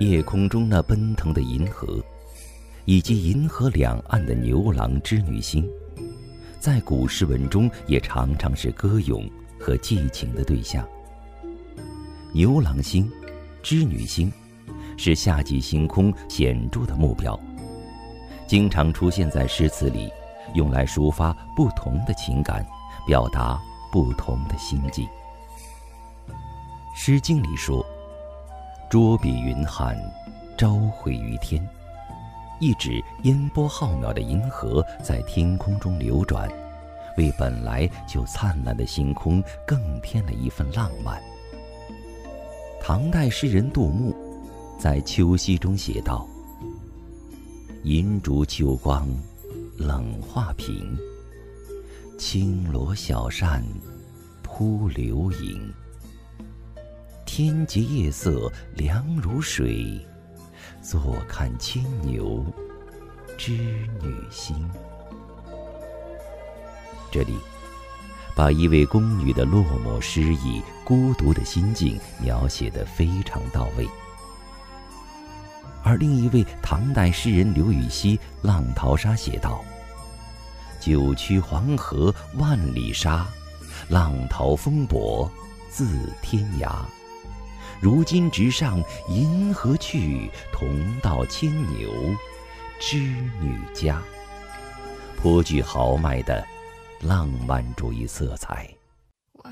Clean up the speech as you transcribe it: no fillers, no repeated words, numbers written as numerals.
夜空中那奔腾的银河，以及银河两岸的牛郎织女星，在古诗文中也常常是歌咏和寄情的对象。牛郎星、织女星是夏季星空显著的目标，经常出现在诗词里，用来抒发不同的情感，表达不同的心境。诗经里说：捉彼云汉，朝会于天，意指烟波浩渺的银河在天空中流转，为本来就灿烂的星空更添了一份浪漫。唐代诗人杜牧在《秋夕》中写道：银烛秋光冷画屏，轻罗小扇扑流萤。天洁夜色凉如水，坐看牵牛织女星。这里把一位宫女的落寞失意、孤独的心境描写得非常到位。而另一位唐代诗人刘禹锡《浪淘沙》写道：九曲黄河万里沙，浪淘风簸自天涯。如今直上银河去，同到牵牛织女家。颇具豪迈的浪漫主义色彩。